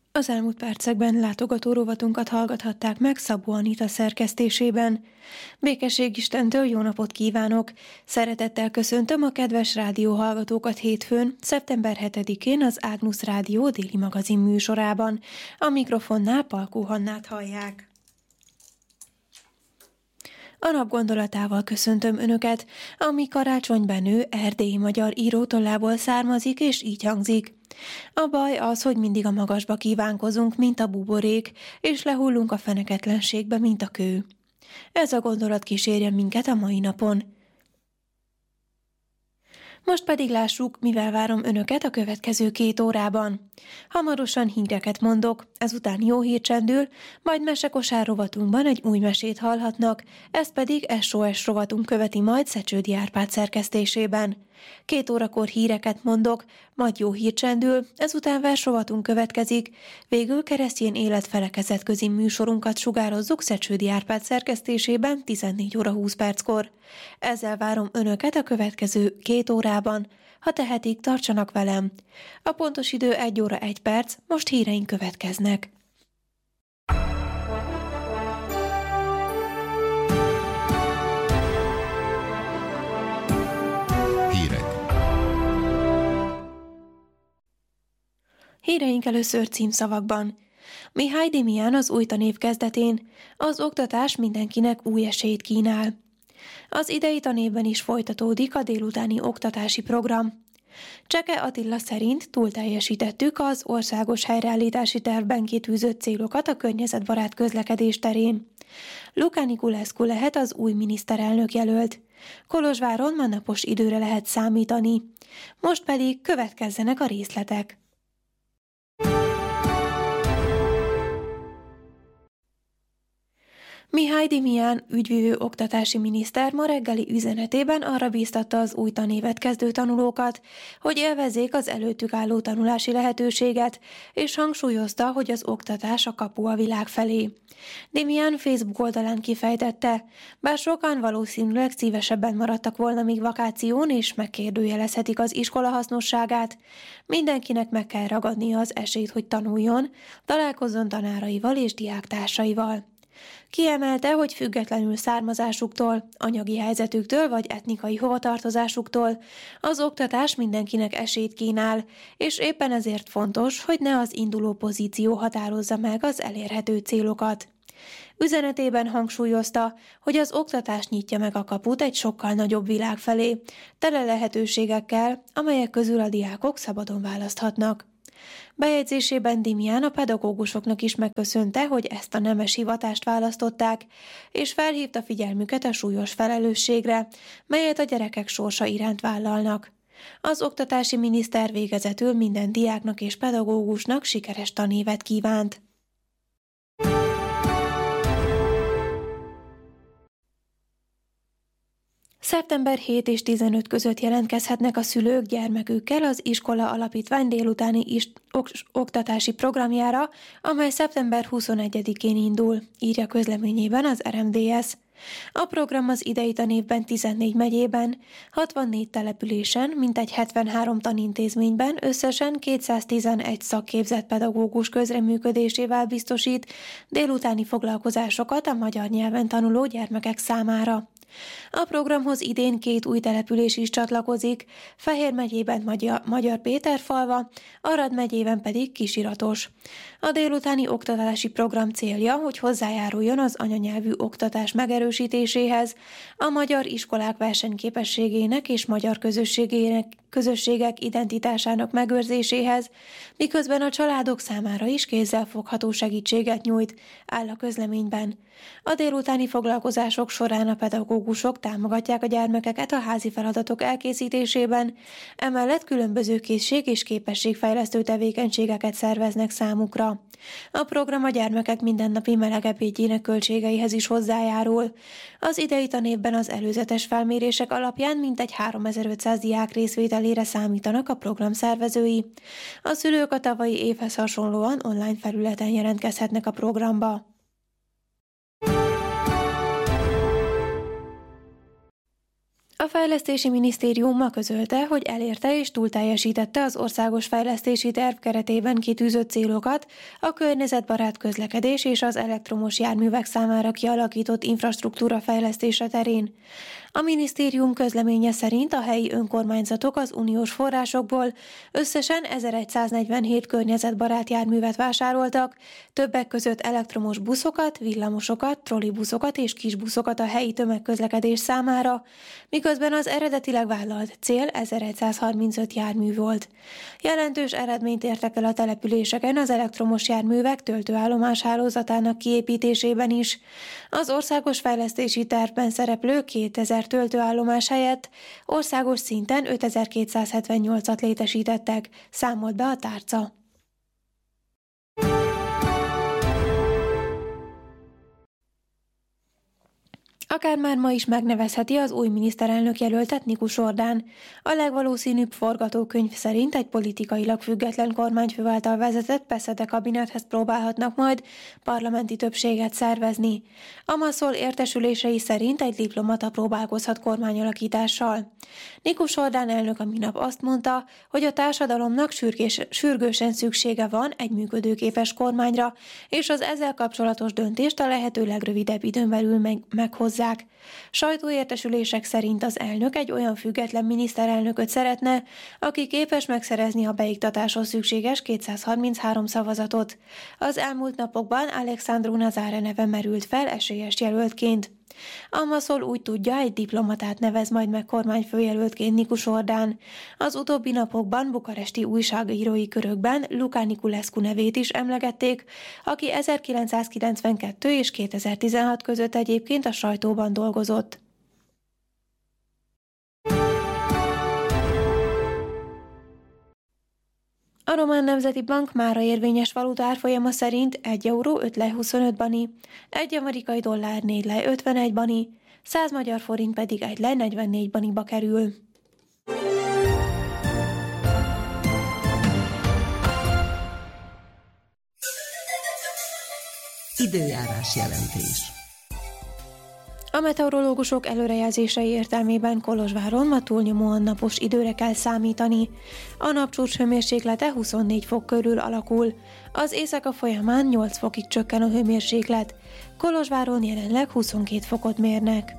Az elmúlt percekben látogató rovatunkat hallgathatták meg Szabó Anita szerkesztésében. Békesség Istentől jó napot kívánok! Szeretettel köszöntöm a kedves rádióhallgatókat hétfőn, szeptember 7-én az Ágnusz Rádió déli magazin műsorában. A mikrofonnál Palkó Hannát hallják. A nap gondolatával köszöntöm Önöket, ami Karácsony Benő erdélyi magyar írótollából származik, és így hangzik. A baj az, hogy mindig a magasba kívánkozunk, mint a buborék, és lehullunk a feneketlenségbe, mint a kő. Ez a gondolat kísérje minket a mai napon. Most pedig lássuk, mivel várom Önöket a következő 2 órában. Hamarosan híreket mondok, ezután jó hír csendül, majd mesekosár rovatunkban egy új mesét hallhatnak, ezt pedig SOS rovatunk követi majd Szecsődi Árpád szerkesztésében. 2 órakor híreket mondok, majd jó hír csendül, ezután versrovatunk következik, végül keresztény életfelekezetközi műsorunkat sugározzuk Szecsődi Árpád szerkesztésében 14 óra 20 perckor. Ezzel várom Önöket a következő 2 órában. Ha tehetik, tartsanak velem. A pontos idő 1 óra 1 perc, most híreink következnek. Híreink először címszavakban. Mihály Démián az új tanév kezdetén: az oktatás mindenkinek új esélyt kínál. Az idei tanévben is folytatódik a délutáni oktatási program. Cseke Attila szerint túlteljesítettük az országos helyreállítási tervben kitűzött célokat a környezetbarát közlekedés terén. Luca Niculescu lehet az új miniszterelnök jelölt. Kolozsváron ma napos időre lehet számítani. Most pedig következzenek a részletek. Mihály Démián ügyvivő oktatási miniszter ma reggeli üzenetében arra bíztatta az új tanévet kezdő tanulókat, hogy élvezzék az előttük álló tanulási lehetőséget, és hangsúlyozta, hogy az oktatás a kapu a világ felé. Démián Facebook oldalán kifejtette, bár sokan valószínűleg szívesebben maradtak volna még vakáción, és megkérdőjelezhetik az iskola hasznosságát, mindenkinek meg kell ragadnia az esélyt, hogy tanuljon, találkozzon tanáraival és diáktársaival. Kiemelte, hogy függetlenül származásuktól, anyagi helyzetüktől vagy etnikai hovatartozásuktól az oktatás mindenkinek esélyt kínál, és éppen ezért fontos, hogy ne az induló pozíció határozza meg az elérhető célokat. Üzenetében hangsúlyozta, hogy az oktatás nyitja meg a kaput egy sokkal nagyobb világ felé, tele lehetőségekkel, amelyek közül a diákok szabadon választhatnak. Bejegyzésében Démián a pedagógusoknak is megköszönte, hogy ezt a nemes hivatást választották, és felhívta figyelmüket a súlyos felelősségre, melyet a gyerekek sorsa iránt vállalnak. Az oktatási miniszter végezetül minden diáknak és pedagógusnak sikeres tanévet kívánt. Szeptember 7 és 15 között jelentkezhetnek a szülők gyermekükkel az iskola alapítvány délutáni oktatási programjára, amely szeptember 21-én indul, írja közleményében az RMDS. A program az idei tanévben 14 megyében, 64 településen, mintegy 73 tanintézményben összesen 211 szakképzett pedagógus közreműködésével biztosít délutáni foglalkozásokat a magyar nyelven tanuló gyermekek számára. A programhoz idén 2 új település is csatlakozik, Fehér megyében Magyar-Péterfalva, Arad megyében pedig Kisiratos. A délutáni oktatási program célja, hogy hozzájáruljon az anyanyelvű oktatás megerősítéséhez, a magyar iskolák versenyképességének és magyar közösségek identitásának megőrzéséhez, miközben a családok számára is kézzelfogható segítséget nyújt, áll a közleményben. A délutáni foglalkozások során a pedagógusok támogatják a gyermekeket a házi feladatok elkészítésében, emellett különböző készség- és képességfejlesztő tevékenységeket szerveznek számukra. A program a gyermekek mindennapi meleg ebédjének költségeihez is hozzájárul. Az idei tanévben az előzetes felmérések alapján mintegy 3500 diák részvételére számítanak a program szervezői. A szülők a tavalyi évhez hasonlóan online felületen jelentkezhetnek a programba. A Fejlesztési Minisztérium ma közölte, hogy elérte és túlteljesítette az országos fejlesztési terv keretében kitűzött célokat a környezetbarát közlekedés és az elektromos járművek számára kialakított infrastruktúra fejlesztése terén. A minisztérium közleménye szerint a helyi önkormányzatok az uniós forrásokból összesen 1147 környezetbarát járművet vásároltak, többek között elektromos buszokat, villamosokat, trollibuszokat és kisbuszokat a helyi tömegközlekedés számára, miközben az eredetileg vállalt cél 1135 jármű volt. Jelentős eredményt értek el a településeken az elektromos járművek töltőállomás hálózatának kiépítésében is. Az országos fejlesztési tervben szereplő 2000 töltőállomás helyett országos szinten 5278-at létesítettek, számolt be a tárca. Akár már ma is megnevezheti az új miniszterelnök jelöltet Nikus Ordán. A legvalószínűbb forgatókönyv szerint egy politikailag független kormányfő által vezetett PESZEDE kabinethez próbálhatnak majd parlamenti többséget szervezni. A MASZOL értesülései szerint egy diplomata próbálkozhat kormányalakítással. Nikus Ordán elnök a minap azt mondta, hogy a társadalomnak sürgősen szüksége van egy működőképes kormányra, és az ezzel kapcsolatos döntést a lehető legrövidebb időn belül meghozzák. Sajtóértesülések szerint az elnök egy olyan független miniszterelnököt szeretne, aki képes megszerezni a beiktatáshoz szükséges 233 szavazatot. Az elmúlt napokban Alexandru Nazare neve merült fel esélyes jelöltként. A MASZOL úgy tudja, egy diplomatát nevez majd meg kormányfőjelöltként Nikus Ordán. Az utóbbi napokban bukaresti újságírói körökben Luca Niculescu nevét is emlegették, aki 1992 és 2016 között egyébként a sajtóban dolgozott. A Román Nemzeti Bank mára érvényes valuta árfolyama szerint 1 euró 5 lej 25 bani, 1 amerikai dollár 4 lej 51 bani, 100 magyar forint pedig 1 lej 44 baniba kerül. Időjárás jelentés. A meteorológusok előrejelzései értelmében Kolozsváron ma túlnyomóan napos időre kell számítani. A napcsúcs hőmérséklete 24 fok körül alakul. Az éjszaka folyamán 8 fokig csökken a hőmérséklet. Kolozsváron jelenleg 22 fokot mérnek.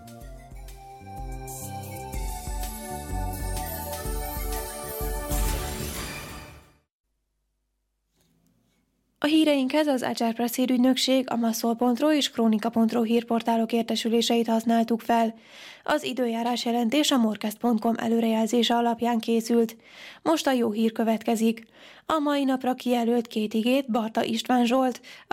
A híreinkhez az Agile Press hírügynökség, a Maszol.ro és Krónika.ro hírportálok értesüléseit használtuk fel. Az időjárás jelentés a Morkest.com előrejelzése alapján készült. Most a jó hír következik. A mai napra kijelölt 2 igét Barta István Zsolt,